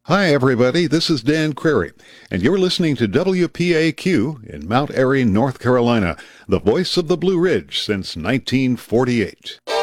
Hi, everybody. This is Dan Crary, and you're listening to WPAQ in Mount Airy, North Carolina, the voice of the Blue Ridge since 1948.